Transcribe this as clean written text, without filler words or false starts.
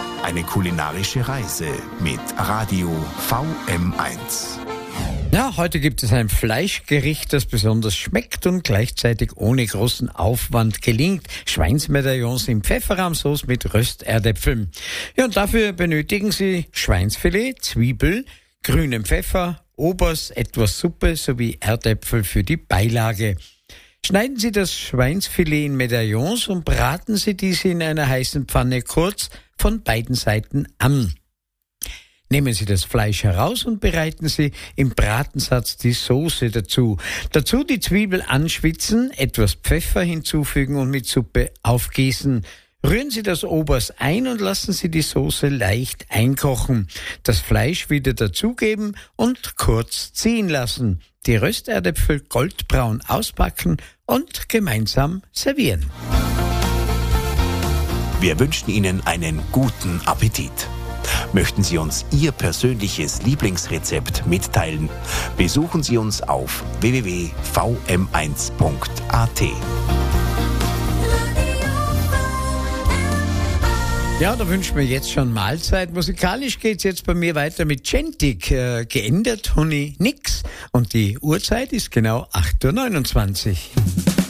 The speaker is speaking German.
Eine kulinarische Reise mit Radio VM1. Ja, heute gibt es ein Fleischgericht, das besonders schmeckt und gleichzeitig ohne großen Aufwand gelingt. Schweinsmedaillons in Pfefferrahmsauce mit Rösterdäpfeln. Ja, und dafür benötigen Sie Schweinsfilet, Zwiebel, grünen Pfeffer, Obers, etwas Suppe sowie Erdäpfel für die Beilage. Schneiden Sie das Schweinsfilet in Medaillons und braten Sie diese in einer heißen Pfanne kurz von beiden Seiten an. Nehmen Sie das Fleisch heraus und bereiten Sie im Bratensatz die Soße dazu. Dazu die Zwiebel anschwitzen, etwas Pfeffer hinzufügen und mit Suppe aufgießen. Rühren Sie das Obers ein und lassen Sie die Soße leicht einkochen. Das Fleisch wieder dazugeben und kurz ziehen lassen. Die Rösterdäpfel goldbraun auspacken und gemeinsam servieren. Wir wünschen Ihnen einen guten Appetit. Möchten Sie uns Ihr persönliches Lieblingsrezept mitteilen? Besuchen Sie uns auf www.vm1.at. Ja, da wünschen wir jetzt schon Mahlzeit. Musikalisch geht's jetzt bei mir weiter mit Gentik. Geändert habe ich nix. Und die Uhrzeit ist genau 8:29 Uhr.